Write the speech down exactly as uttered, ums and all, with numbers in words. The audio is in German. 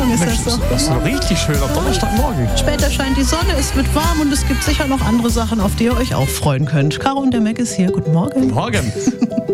Donnerstagmorgen ist Mensch, das so. das ist doch richtig schön auf Donnerstagmorgen. Später scheint die Sonne, es wird warm und es gibt sicher noch andere Sachen, auf die ihr euch auch freuen könnt. Caro und der Mac ist hier. Guten Morgen. Morgen.